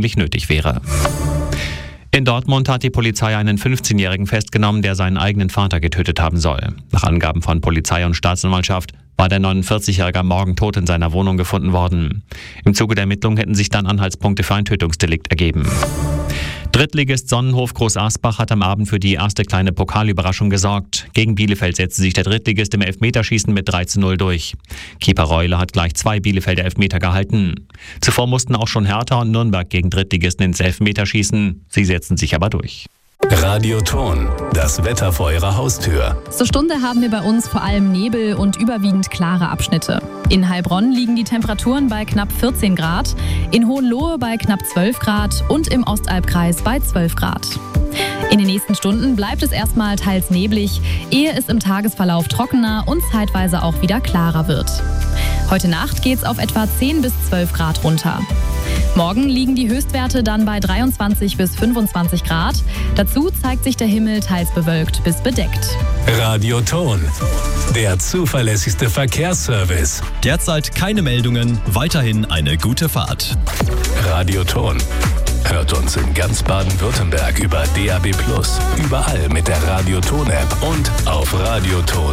eigentlich nötig wäre. In Dortmund hat die Polizei einen 15-Jährigen festgenommen, der seinen eigenen Vater getötet haben soll. Nach Angaben von Polizei und Staatsanwaltschaft war der 49-Jährige am Morgen tot in seiner Wohnung gefunden worden. Im Zuge der Ermittlungen hätten sich dann Anhaltspunkte für ein Tötungsdelikt ergeben. Drittligist Sonnenhof Groß Asbach hat am Abend für die erste kleine Pokalüberraschung gesorgt. Gegen Bielefeld setzte sich der Drittligist im Elfmeterschießen mit 3:0 durch. Keeper Reule hat gleich 2 Bielefelder Elfmeter gehalten. Zuvor mussten auch schon Hertha und Nürnberg gegen Drittligisten ins Elfmeterschießen. Sie setzten sich aber durch. Radioton, das Wetter vor Ihrer Haustür. Zur Stunde haben wir bei uns vor allem Nebel und überwiegend klare Abschnitte. In Heilbronn liegen die Temperaturen bei knapp 14 Grad, in Hohenlohe bei knapp 12 Grad und im Ostalbkreis bei 12 Grad. In den nächsten Stunden bleibt es erstmal teils neblig, ehe es im Tagesverlauf trockener und zeitweise auch wieder klarer wird. Heute Nacht geht's auf etwa 10 bis 12 Grad runter. Morgen liegen die Höchstwerte dann bei 23 bis 25 Grad. Dazu zeigt sich der Himmel teils bewölkt bis bedeckt. Radioton, der zuverlässigste Verkehrsservice. Derzeit keine Meldungen, weiterhin eine gute Fahrt. Radioton. Hört uns in ganz Baden-Württemberg über DAB+, überall mit der Radioton-App und auf radioton.de.